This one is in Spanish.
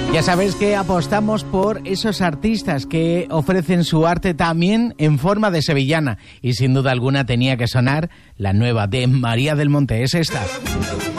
Ya sabes que apostamos por esos artistas que ofrecen su arte también en forma de sevillana. Y sin duda alguna tenía que sonar la nueva de María del Monte. Es esta.